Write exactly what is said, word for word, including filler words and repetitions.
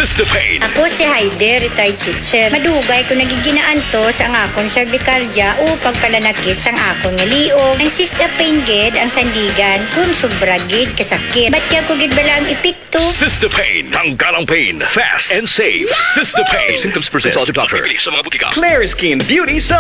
Sister Pain. Ako si Heidi, retired teacher. Madugay ko nagiginaan to sa ang akong cervicalgia o pagkalanakit sa ang akong ngaliog. Ang sister pain gid ang sandigan kung sobra gid kasakit. Ba't kaya ko gid bala ang epekto? Sister Pain. Tanggalang pain. Fast and safe. Sister Pain. Symptoms persist. Consult your doctor. Sa mga butika. Clear Skin Beauty